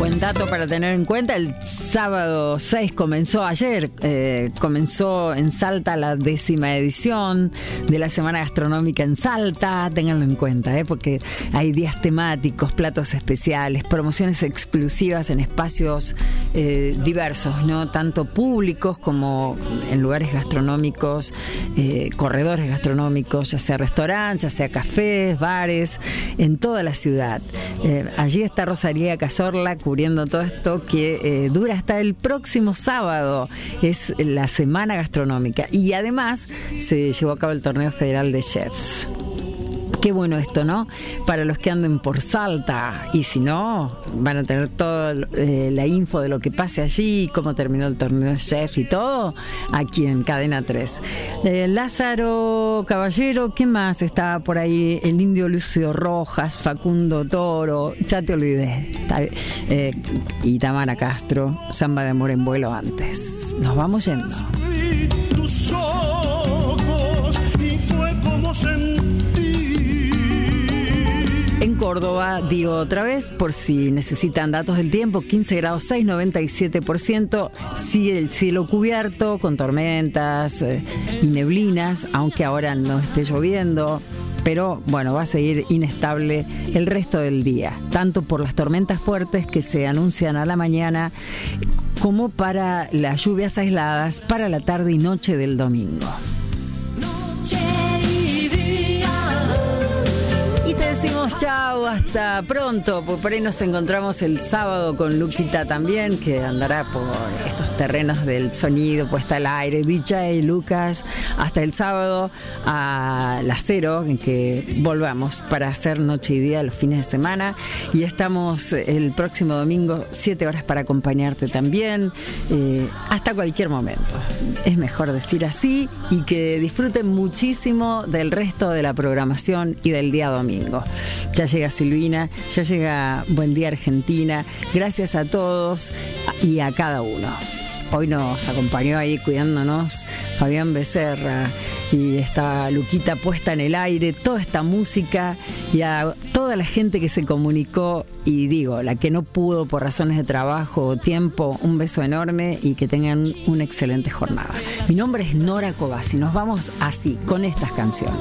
Buen dato para tener en cuenta. El sábado 6 comenzó ayer, comenzó en Salta la 10ª edición de la Semana Gastronómica en Salta. Ténganlo en cuenta, porque hay días temáticos, platos especiales, promociones exclusivas en espacios diversos, ¿no? Tanto públicos como en lugares gastronómicos, corredores gastronómicos, ya sea restaurantes, ya sea cafés, bares, en toda la ciudad. Allí está Rosalía Cazorla cubriendo todo esto que dura hasta el próximo sábado. Es la Semana Gastronómica y además se llevó a cabo el Torneo Federal de Chefs. Qué bueno esto, ¿no? Para los que anden por Salta, y si no, van a tener toda la info de lo que pase allí, cómo terminó el torneo de chef y todo, aquí en Cadena 3. Lázaro Caballero, ¿qué más está por ahí? El Indio Lucio Rojas, Facundo Toro, ya te olvidé. Y Tamara Castro, Samba de Amor en Vuelo antes. Nos vamos yendo. Tus ojos, y fue como en Córdoba, digo otra vez, por si necesitan datos del tiempo, 15 grados 6, 97%, sigue el cielo cubierto con tormentas y neblinas, aunque ahora no esté lloviendo, pero bueno, va a seguir inestable el resto del día, tanto por las tormentas fuertes que se anuncian a la mañana, como para las lluvias aisladas para la tarde y noche del domingo. Decimos chao, hasta pronto, pues por ahí nos encontramos el sábado con Luquita también, que andará por estos terrenos del sonido, puesta al aire, DJ Lucas, hasta el sábado a las 0, en que volvamos para hacer noche y día los fines de semana, y estamos el próximo domingo 7 horas para acompañarte también, hasta cualquier momento, es mejor decir así, y que disfruten muchísimo del resto de la programación y del día domingo. Ya llega Silvina, ya llega Buen Día Argentina. Gracias a todos y a cada uno. Hoy nos acompañó ahí cuidándonos Fabián Becerra, y está Luquita puesta en el aire, toda esta música, y a toda la gente que se comunicó, y digo, la que no pudo por razones de trabajo o tiempo, un beso enorme y que tengan una excelente jornada. Mi nombre es Nora Cobasi, nos vamos así, con estas canciones.